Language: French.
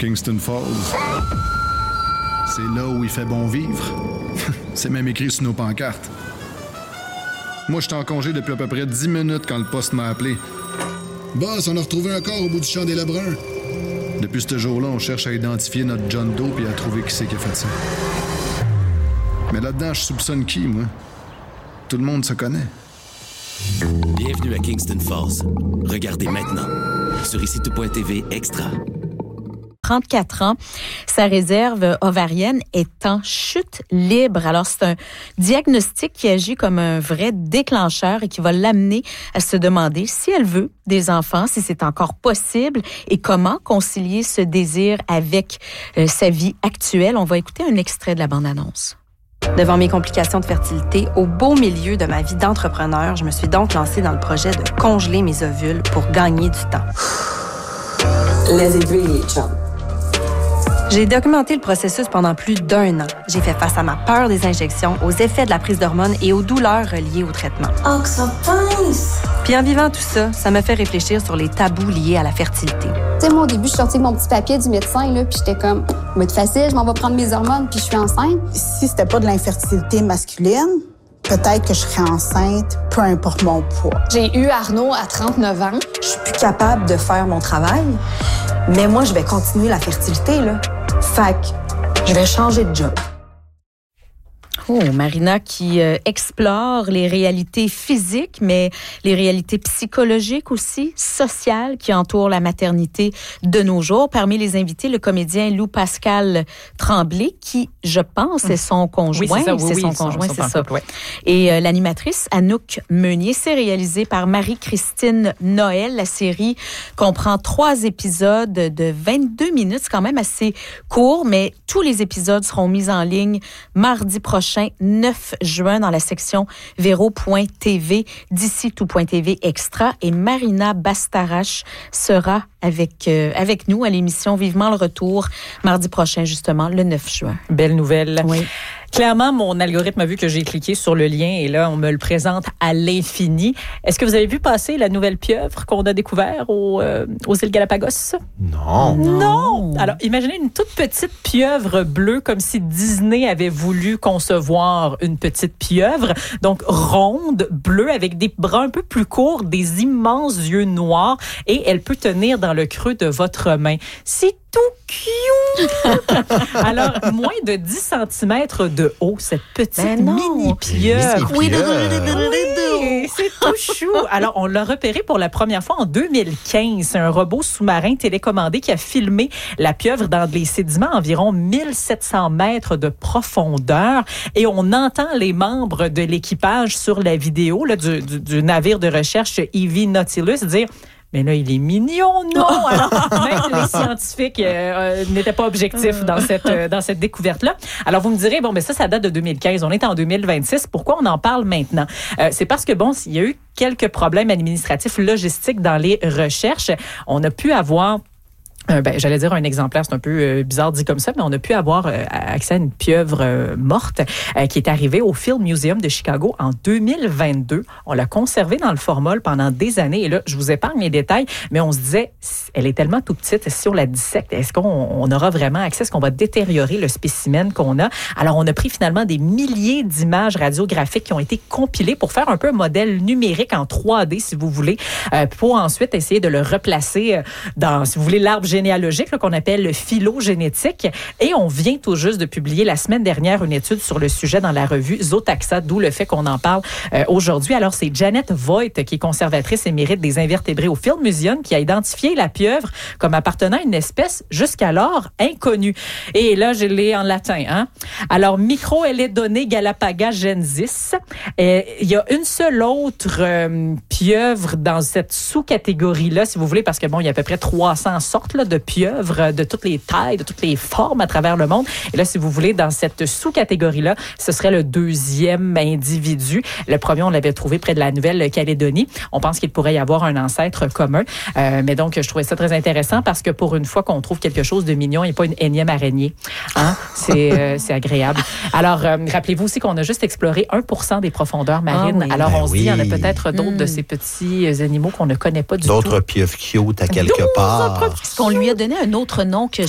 Kingston Falls. C'est là où il fait bon vivre. C'est même écrit sur nos pancartes. Moi, j'étais en congé depuis à peu près 10 minutes quand le poste m'a appelé. Boss, on a retrouvé un corps au bout du champ des Lebrun. Depuis ce jour-là, on cherche à identifier notre John Doe et à trouver qui c'est qui a fait ça. Mais là-dedans, je soupçonne qui, moi? Tout le monde se connaît. Bienvenue à Kingston Falls. Regardez maintenant sur ICITO.TV Extra. 34 ans, sa réserve ovarienne est en chute libre. Alors, c'est un diagnostic qui agit comme un vrai déclencheur et qui va l'amener à se demander si elle veut des enfants, si c'est encore possible et comment concilier ce désir avec sa vie actuelle. On va écouter un extrait de la bande-annonce. Devant mes complications de fertilité, au beau milieu de ma vie d'entrepreneur, je me suis donc lancée dans le projet de congeler mes ovules pour gagner du temps. Les aiguilles, chum. J'ai documenté le processus pendant plus d'1 an. J'ai fait face à ma peur des injections, aux effets de la prise d'hormones et aux douleurs reliées au traitement. Oh, que ça pince! Puis en vivant tout ça, ça me fait réfléchir sur les tabous liés à la fertilité. Tu sais, moi, au début, je suis sortie avec mon petit papier du médecin, là, puis j'étais comme, ça va être facile, je m'en vais prendre mes hormones, puis je suis enceinte. Si c'était pas de l'infertilité masculine, peut-être que je serais enceinte, peu importe mon poids. J'ai eu Arnaud à 39 ans. Je suis plus capable de faire mon travail, mais moi, je vais continuer la fertilité, là. Fait que je vais changer de job. Oh, Marina qui explore les réalités physiques, mais les réalités psychologiques aussi, sociales qui entourent la maternité de nos jours. Parmi les invités, le comédien Loup-Pascal Tremblay, qui, je pense, est son conjoint. Oui, c'est ça. C'est son conjoint, c'est ça. Ouais. Et l'animatrice Anouk Meunier, c'est réalisé par Marie-Christine Noël. La série comprend 3 épisodes de 22 minutes. C'est quand même assez court, mais tous les épisodes seront mis en ligne mardi prochain, 9 juin, dans la section Véro.tv, d'ICITO.tv Extra. Et Marina Bastarache sera avec nous à l'émission Vivement le retour, mardi prochain, justement, le 9 juin. Belle nouvelle. Oui. Clairement, mon algorithme a vu que j'ai cliqué sur le lien et là, on me le présente à l'infini. Est-ce que vous avez vu passer la nouvelle pieuvre qu'on a découvert aux îles Galapagos? Non! Alors, imaginez une toute petite pieuvre bleue, comme si Disney avait voulu concevoir une petite pieuvre. Donc, ronde, bleue, avec des bras un peu plus courts, des immenses yeux noirs et elle peut tenir dans le creux de votre main. C'est tout cute! Alors, moins de 10 cm de haut, cette petite mini pieuvre. Oui, c'est tout chou. Alors, on l'a repéré pour la première fois en 2015. C'est un robot sous-marin télécommandé qui a filmé la pieuvre dans les sédiments à environ 1700 mètres de profondeur. Et on entend les membres de l'équipage sur la vidéo là, du navire de recherche EV Nautilus dire: mais là, il est mignon, non? Alors, même les scientifiques n'étaient pas objectifs dans cette découverte-là. Alors, vous me direz, bon, mais ça date de 2015. On est en 2026. Pourquoi on en parle maintenant? C'est parce que, bon, il y a eu quelques problèmes administratifs, logistiques dans les recherches. On a pu avoir... j'allais dire un exemplaire, c'est un peu bizarre dit comme ça, mais on a pu avoir accès à une pieuvre morte qui est arrivée au Field Museum de Chicago en 2022. On l'a conservée dans le formol pendant des années. Et là, je vous épargne les détails, mais on se disait, elle est tellement tout petite, si on la dissecte, est-ce qu'on aura vraiment accès? Est-ce qu'on va détériorer le spécimen qu'on a? Alors, on a pris finalement des milliers d'images radiographiques qui ont été compilées pour faire un peu un modèle numérique en 3D, si vous voulez, pour ensuite essayer de le replacer dans, si vous voulez, l'arbre généalogique là, qu'on appelle le phylogénétique. Et on vient tout juste de publier la semaine dernière une étude sur le sujet dans la revue Zootaxa, d'où le fait qu'on en parle aujourd'hui. Alors, c'est Janet Voigt, qui est conservatrice émérite des invertébrés au Field Museum, qui a identifié la pieuvre comme appartenant à une espèce jusqu'alors inconnue. Et là, je l'ai en latin. Hein? Alors, Microeledone galapagagensis. Il y a une seule autre pieuvre dans cette sous-catégorie-là, si vous voulez, parce que bon, il y a à peu près 300 sortes là, de pieuvres de toutes les tailles, de toutes les formes à travers le monde. Et là, si vous voulez, dans cette sous-catégorie-là, ce serait le 2e individu. Le premier, on l'avait trouvé près de la Nouvelle-Calédonie. On pense qu'il pourrait y avoir un ancêtre commun. Mais donc, je trouvais ça très intéressant parce que pour une fois qu'on trouve quelque chose de mignon et pas une énième araignée, hein? C'est agréable. Alors, rappelez-vous aussi qu'on a juste exploré 1% des profondeurs marines. Oui. Alors, on se dit, il y en a peut-être d'autres de ces petits animaux qu'on ne connaît pas du tout. D'autres pieuvres cute à quelque part. Parce qu'on lui a donné un autre nom que